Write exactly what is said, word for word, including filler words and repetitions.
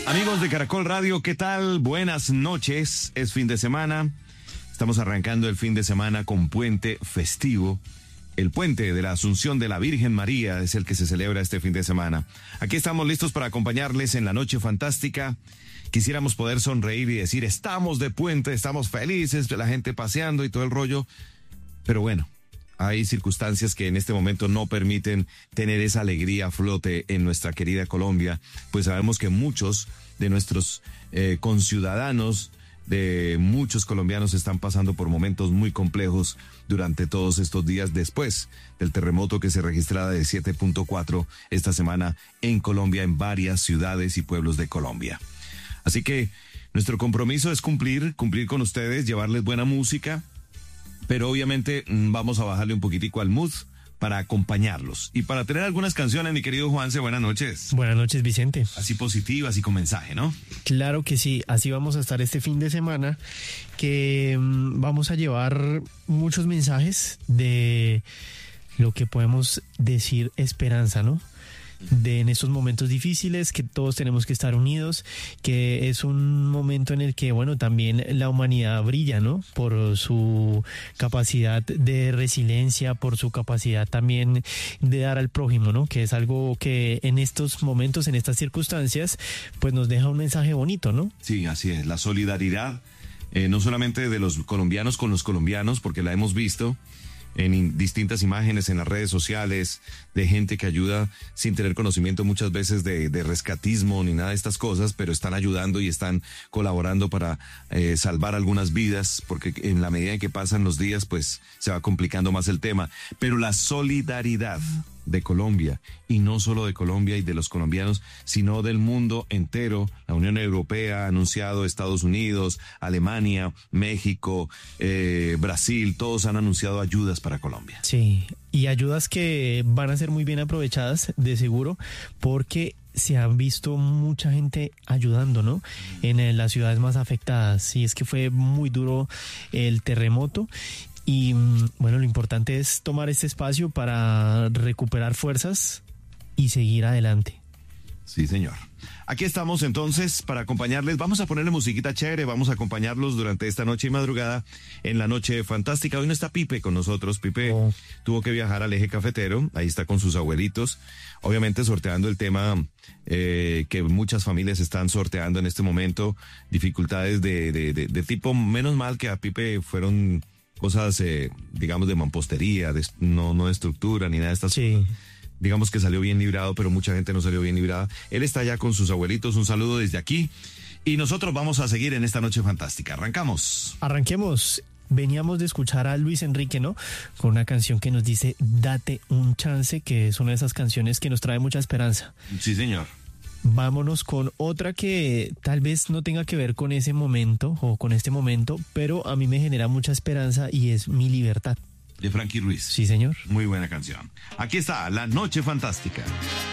Amigos de Caracol Radio, ¿qué tal? Buenas noches, es fin de semana, estamos arrancando el fin de semana con puente festivo. El puente de la Asunción de la Virgen María es el que se celebra este fin de semana. Aquí estamos listos para acompañarles en la noche fantástica. Quisiéramos poder sonreír y decir, estamos de puente, estamos felices, la gente paseando y todo el rollo, pero bueno, hay circunstancias que en este momento no permiten tener esa alegría a flote en nuestra querida Colombia, pues sabemos que muchos de nuestros eh, conciudadanos, de muchos colombianos están pasando por momentos muy complejos durante todos estos días después del terremoto que se registraba de siete punto cuatro esta semana en Colombia, en varias ciudades y pueblos de Colombia. Así que nuestro compromiso es cumplir, cumplir con ustedes, llevarles buena música, pero obviamente vamos a bajarle un poquitico al mood para acompañarlos. Y para tener algunas canciones, mi querido Juanse, buenas noches. Buenas noches, Vicente. Así positivas y con mensaje, ¿no? Claro que sí, así vamos a estar este fin de semana, que um, vamos a llevar muchos mensajes de lo que podemos decir esperanza, ¿no? De en estos momentos difíciles, que todos tenemos que estar unidos, que es un momento en el que, bueno, también la humanidad brilla, ¿no? Por su capacidad de resiliencia, por su capacidad también de dar al prójimo, ¿no? Que es algo que en estos momentos, en estas circunstancias, pues nos deja un mensaje bonito, ¿no? Sí, así es, la solidaridad, eh, no solamente de los colombianos con los colombianos, porque la hemos visto en distintas imágenes en las redes sociales, de gente que ayuda sin tener conocimiento muchas veces de, de rescatismo ni nada de estas cosas, pero están ayudando y están colaborando para eh, salvar algunas vidas, porque en la medida en que pasan los días, pues se va complicando más el tema. Pero la solidaridad de Colombia, y no solo de Colombia y de los colombianos, sino del mundo entero. La Unión Europea ha anunciado, Estados Unidos, Alemania, México, eh, Brasil, todos han anunciado ayudas para Colombia. Sí, y ayudas que van a ser muy bien aprovechadas, de seguro, porque se han visto mucha gente ayudando, ¿no? En, en las ciudades más afectadas. Y es que fue muy duro el terremoto. Y bueno, lo importante es tomar este espacio para recuperar fuerzas y seguir adelante. Sí, señor. Aquí estamos entonces para acompañarles. Vamos a ponerle musiquita chévere, vamos a acompañarlos durante esta noche y madrugada en la noche fantástica. Hoy no está Pipe con nosotros. Pipe oh. tuvo que viajar al eje cafetero, ahí está con sus abuelitos, obviamente sorteando el tema eh, que muchas familias están sorteando en este momento, dificultades de, de, de, de tipo, menos mal que a Pipe fueron cosas, eh, digamos, de mampostería, de, no, no de estructura ni nada de estas sí. cosas. Digamos que salió bien librado, pero mucha gente no salió bien librada. Él está allá con sus abuelitos, un saludo desde aquí. Y nosotros vamos a seguir en esta noche fantástica. Arrancamos. Arranquemos. Veníamos de escuchar a Luis Enrique, ¿no? Con una canción que nos dice, date un chance, que es una de esas canciones que nos trae mucha esperanza. Sí, señor. Vámonos con otra que tal vez no tenga que ver con ese momento o con este momento, pero a mí me genera mucha esperanza y es Mi Libertad. De Frankie Ruiz. Sí, señor. Muy buena canción. Aquí está, La Noche Fantástica.